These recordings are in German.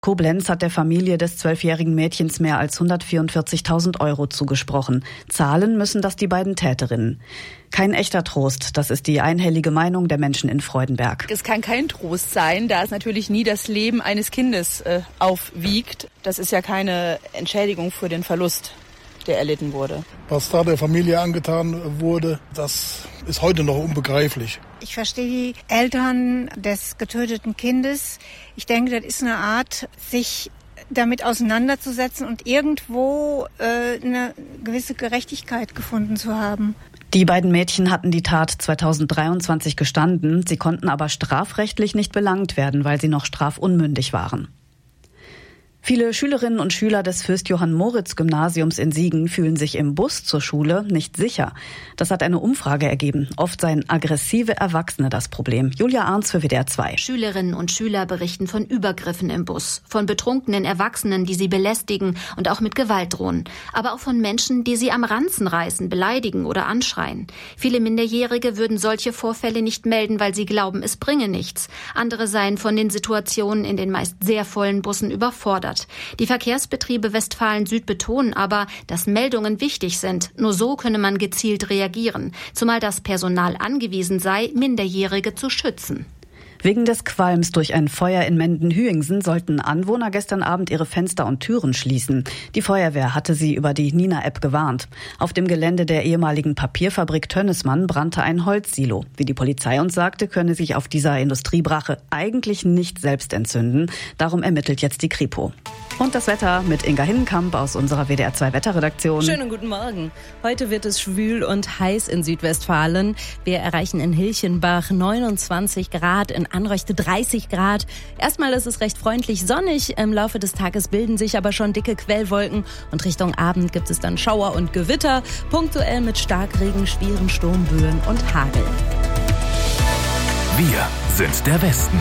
Koblenz hat der Familie des 12-jährigen Mädchens mehr als 144.000 € zugesprochen. Zahlen müssen das die beiden Täterinnen. Kein echter Trost, das ist die einhellige Meinung der Menschen in Freudenberg. Es kann kein Trost sein, da es natürlich nie das Leben eines Kindes aufwiegt. Das ist ja keine Entschädigung für den Verlust, der erlitten wurde. Was da der Familie angetan wurde, das ist heute noch unbegreiflich. Ich verstehe die Eltern des getöteten Kindes. Ich denke, das ist eine Art, sich damit auseinanderzusetzen und irgendwo eine gewisse Gerechtigkeit gefunden zu haben. Die beiden Mädchen hatten die Tat 2023 gestanden. Sie konnten aber strafrechtlich nicht belangt werden, weil sie noch strafunmündig waren. Viele Schülerinnen und Schüler des Fürst-Johann-Moritz-Gymnasiums in Siegen fühlen sich im Bus zur Schule nicht sicher. Das hat eine Umfrage ergeben. Oft seien aggressive Erwachsene das Problem. Julia Arnz für WDR 2. Schülerinnen und Schüler berichten von Übergriffen im Bus, von betrunkenen Erwachsenen, die sie belästigen und auch mit Gewalt drohen. Aber auch von Menschen, die sie am Ranzen reißen, beleidigen oder anschreien. Viele Minderjährige würden solche Vorfälle nicht melden, weil sie glauben, es bringe nichts. Andere seien von den Situationen in den meist sehr vollen Bussen überfordert. Die Verkehrsbetriebe Westfalen-Süd betonen aber, dass Meldungen wichtig sind. Nur so könne man gezielt reagieren, zumal das Personal angewiesen sei, Minderjährige zu schützen. Wegen des Qualms durch ein Feuer in Menden-Hüingsen sollten Anwohner gestern Abend ihre Fenster und Türen schließen. Die Feuerwehr hatte sie über die Nina-App gewarnt. Auf dem Gelände der ehemaligen Papierfabrik Tönnesmann brannte ein Holzsilo. Wie die Polizei uns sagte, könne sich auf dieser Industriebrache eigentlich nicht selbst entzünden. Darum ermittelt jetzt die Kripo. Und das Wetter mit Inga Hinnenkamp aus unserer WDR 2 Wetterredaktion. Schönen guten Morgen. Heute wird es schwül und heiß in Südwestfalen. Wir erreichen in Hilchenbach 29 Grad, in Anröchte 30 Grad. Erstmal ist es recht freundlich sonnig. Im Laufe des Tages bilden sich aber schon dicke Quellwolken. Und Richtung Abend gibt es dann Schauer und Gewitter. Punktuell mit Starkregen, schweren Sturmböen und Hagel. Wir sind der Westen.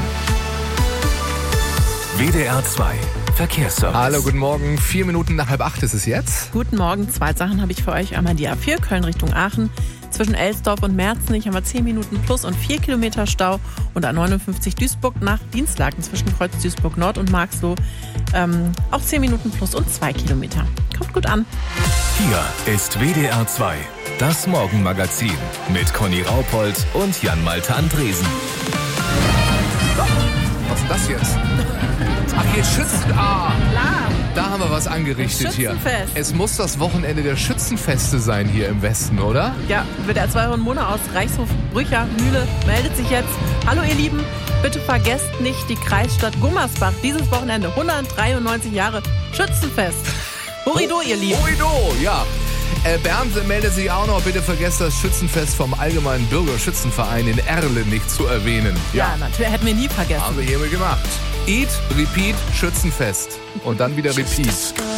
WDR 2 Verkehrsservice. Hallo, guten Morgen. 4 Minuten nach 7:30 ist es jetzt. Guten Morgen. 2 Sachen habe ich für euch. Einmal die A4 Köln Richtung Aachen. Zwischen Elsdorf und Merzenich haben wir 10 Minuten plus und 4 Kilometer Stau. Und A59 Duisburg nach Dienstlaken zwischen Kreuz Duisburg Nord und Marxloh auch 10 Minuten plus und 2 Kilometer. Kommt gut an. Hier ist WDR 2, das Morgenmagazin mit Conny Raupold und Jan-Malte Andresen. So, was ist das jetzt? Ach, hier Schützen. Ah, Klar. da haben wir was angerichtet hier. Schützenfest. Es muss das Wochenende der Schützenfeste sein hier im Westen, oder? Ja, WDR 2 und Mona aus Reichshof Brücher Mühle meldet sich jetzt. Hallo ihr Lieben, bitte vergesst nicht die Kreisstadt Gummersbach. Dieses Wochenende 193 Jahre Schützenfest. Horido, ihr Lieben. Horido, ja. Bernd meldet sich auch noch. Bitte vergesst das Schützenfest vom Allgemeinen Bürgerschützenverein in Erlen nicht zu erwähnen. Ja, natürlich, hätten wir nie vergessen. Haben wir hiermit gemacht. Eat, Repeat, Schützenfest. Und dann wieder Repeat.